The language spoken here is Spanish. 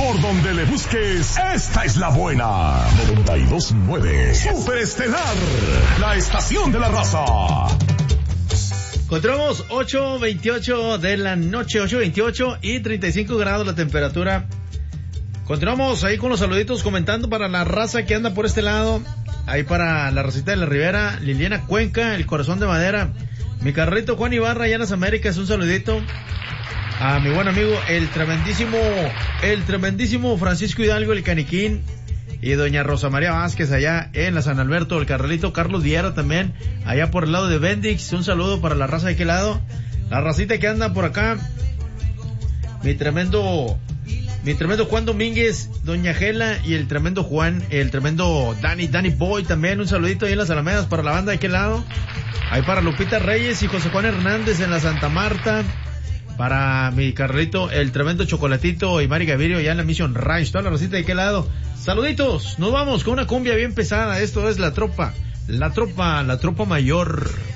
Por donde le busques, esta es la buena. 92.9 Superestelar, la estación de la raza. Encontramos 8:28 de la noche, 8:28 y 35 grados la temperatura. Continuamos ahí con los saluditos comentando para la raza que anda por este lado. Ahí para la racita de la Ribera, Liliana Cuenca, el corazón de madera. Mi carrito Juan Ibarra, allá en las Américas, un saludito. A mi buen amigo, el tremendísimo Francisco Hidalgo, el Caniquín. Y doña Rosa María Vázquez allá en la San Alberto, el Carralito Carlos Viera también, allá por el lado de Bendix. Un saludo para la raza de aquel lado. La racita que anda por acá. Mi tremendo Juan Domínguez, doña Gela y el tremendo Danny Boy también. Un saludito ahí en las Alamedas para la banda de aquel lado. Ahí para Lupita Reyes y José Juan Hernández en la Santa Marta. Para mi Carlito, el tremendo Chocolatito y Mari Gavirio allá en la Mission Ranch. Toda la racita de aquel lado. Saluditos, nos vamos con una cumbia bien pesada. Esto es la tropa mayor.